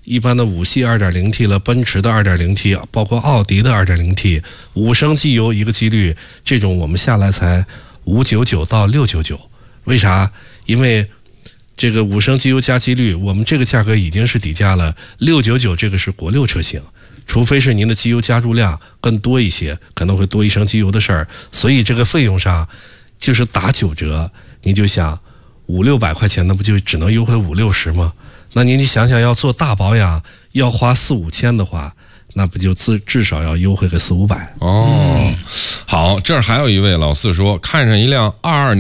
一般的5系 2.0T 了，奔驰的 2.0T， 包括奥迪的 2.0T， 5升机油一个机滤，这种我们下来才599到699。为啥？因为这个5升机油加机滤，我们这个价格已经是底价了，699这个是国六车型，除非是您的机油加注量更多一些，可能会多1升机油的事儿，所以这个费用上就是打9折，您就想500-600块钱，那不就只能优惠50-60吗？那您想想要做大保养要花4-5千的话，那不就至少要优惠个400-500。 好，这儿还有一位老四说，看上一辆22年